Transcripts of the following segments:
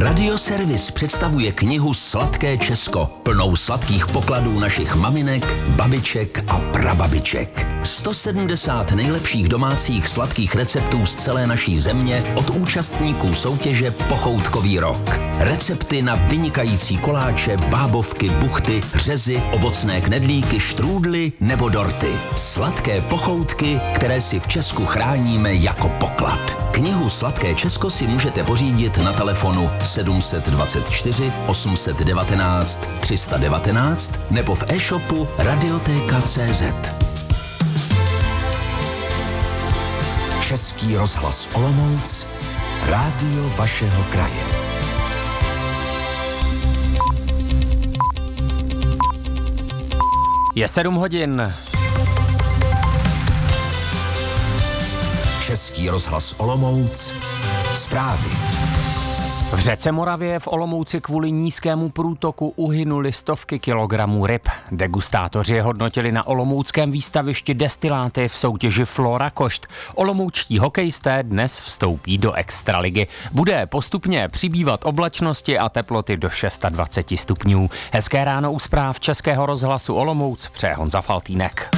Radioservis představuje knihu Sladké Česko, plnou sladkých pokladů našich maminek, babiček a prababiček. 170 nejlepších domácích sladkých receptů z celé naší země od účastníků soutěže Pochoutkový rok. Recepty na vynikající koláče, bábovky, buchty, řezy, ovocné knedlíky, štrůdly nebo dorty. Sladké pochoutky, které si v Česku chráníme jako poklad. Knihu Sladké Česko si můžete pořídit na telefonu 724 819 319 nebo v e-shopu Radioteka.cz. Český rozhlas Olomouc, rádio vašeho kraje. Je 7 hodin. Český rozhlas Olomouc, zprávy. V řece Moravě v Olomouci kvůli nízkému průtoku uhynuly stovky kilogramů ryb. Degustátoři je hodnotili na olomouckém výstavišti destiláty v soutěži Flora Košt. Olomoučtí hokejisté dnes vstoupí do extraligy. Bude postupně přibývat oblačnosti a teploty do 26 stupňů. Hezké ráno u zpráv Českého rozhlasu Olomouc přeje Honza Faltýnek.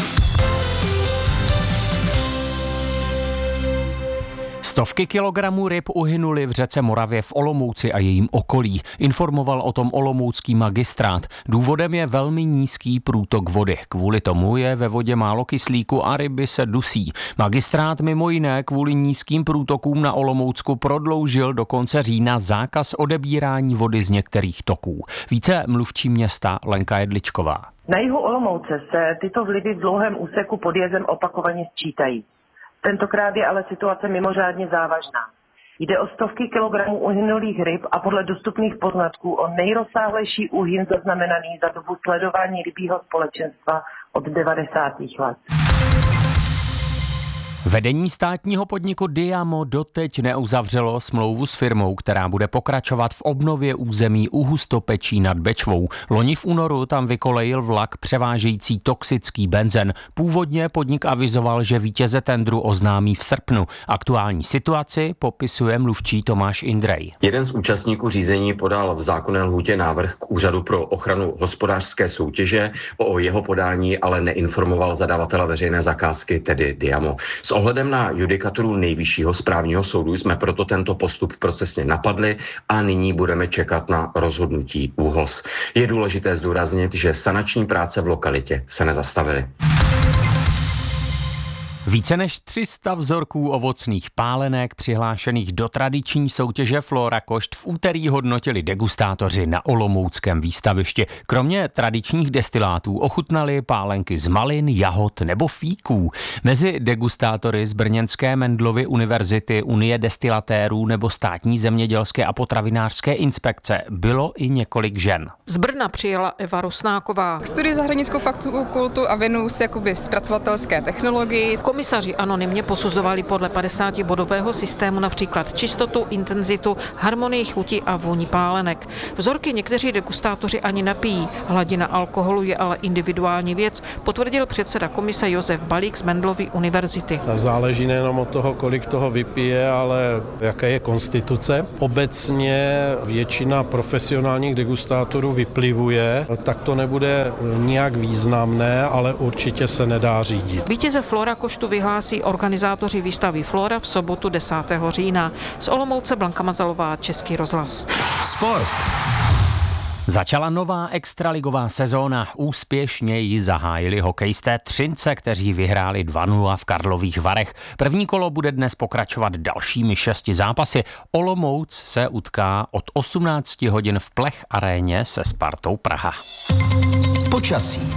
Stovky kilogramů ryb uhynuly v řece Moravě v Olomouci a jejím okolí. Informoval o tom olomoucký magistrát. Důvodem je velmi nízký průtok vody. Kvůli tomu je ve vodě málo kyslíku a ryby se dusí. Magistrát mimo jiné kvůli nízkým průtokům na Olomoucku prodloužil do konce října zákaz odebírání vody z některých toků. Více mluvčí města Lenka Jedličková. Na jihu Olomouce se tyto vlivy v dlouhém úseku pod jezem opakovaně sčítají. Tentokrát je ale situace mimořádně závažná. Jde o stovky kilogramů uhynulých ryb a podle dostupných poznatků o nejrozsáhlejší úhyn zaznamenaný za dobu sledování rybího společenstva od 90. let. Vedení státního podniku Diamo doteď neuzavřelo smlouvu s firmou, která bude pokračovat v obnově území u Hustopečí nad Bečvou. Loni v únoru tam vykolejil vlak převážející toxický benzen. Původně podnik avizoval, že vítěze tendru oznámí v srpnu. Aktuální situaci popisuje mluvčí Tomáš Indrej. Jeden z účastníků řízení podal v zákonné lhůtě návrh k Úřadu pro ochranu hospodářské soutěže. O jeho podání ale neinformoval zadavatele veřejné zakázky, tedy Diamo. S ohledem na judikaturu Nejvyššího správního soudu jsme proto tento postup procesně napadli a nyní budeme čekat na rozhodnutí ÚHOS. Je důležité zdůraznit, že sanační práce v lokalitě se nezastavily. Více než 300 vzorků ovocných pálenek přihlášených do tradiční soutěže Flora Košt v úterý hodnotili degustátoři na olomouckém výstavišti. Kromě tradičních destilátů ochutnali pálenky z malin, jahod nebo fíků. Mezi degustátory z brněnské Mendelovy univerzity, Unie destilatérů nebo Státní zemědělské a potravinářské inspekce bylo i několik žen. Z Brna přijela Eva Rusnáková. Studuji zahraničskou fakultu a věnuju se zpracovatelské technologii. Komisaři anonymně posuzovali podle 50-bodového systému například čistotu, intenzitu, harmonii chuti a vůni pálenek. Vzorky někteří degustátoři ani nepijí. Hladina alkoholu je ale individuální věc, potvrdil předseda komise Josef Balík z Mendelovy univerzity. Záleží nejenom od toho, kolik toho vypije, ale jaká je konstituce. Obecně většina profesionálních degustátorů vyplivuje, tak to nebude nijak významné, ale určitě se nedá řídit. Vítěze Flora Koštu vyhlásí organizátoři výstavy Flora v sobotu 10. října. Z Olomouce Blanka Mazalová, Český rozhlas. Sport. Začala nová extraligová sezóna. Úspěšně ji zahájili hokejisté Třince, kteří vyhráli 2-0 v Karlových Varech. První kolo bude dnes pokračovat dalšími 6 zápasy. Olomouc se utká od 18 hodin v Plech aréně se Spartou Praha. Počasí.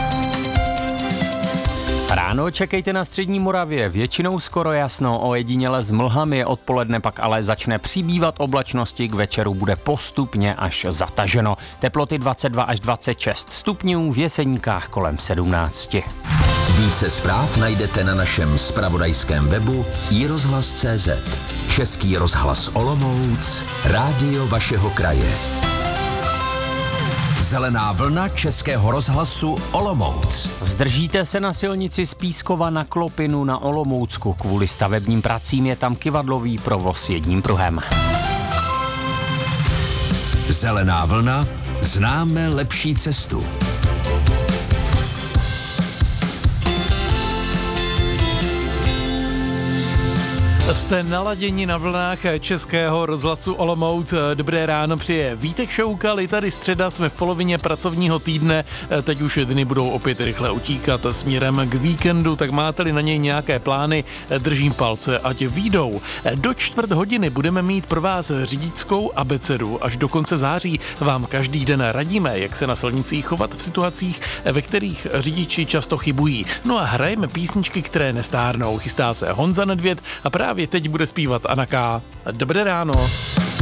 Ráno čekejte na střední Moravě, většinou skoro jasno, ojediněle s mlhami, odpoledne pak ale začne přibývat oblačnosti, k večeru bude postupně až zataženo. Teploty 22 až 26 stupňů, v Jeseníkách kolem 17. Více zpráv najdete na našem zpravodajském webu iRozhlas.cz. Český rozhlas Olomouc, rádio vašeho kraje. Zelená vlna Českého rozhlasu Olomouc. Zdržíte se na silnici z Pískova na Klopinu na Olomoucku. Kvůli stavebním pracím je tam kyvadlový provoz jedním pruhem. Zelená vlna, známe lepší cestu. Jste naladěni na vlnách Českého rozhlasu Olomouc. Dobré ráno přeje Vítek Šoukal, i tady středa, jsme v polovině pracovního týdne, teď už dny budou opět rychle utíkat směrem k víkendu, tak máte-li na něj nějaké plány, držím palce, ať výjdou. Do 4:15 budeme mít pro vás řidičskou abecedu. Až do konce září vám každý den radíme, jak se na silnicích chovat v situacích, ve kterých řidiči často chybují. No a hrajeme písničky, které nestárnou. Chystá se Honza Nedvěd a právě teď bude zpívat Anna K. Dobré ráno.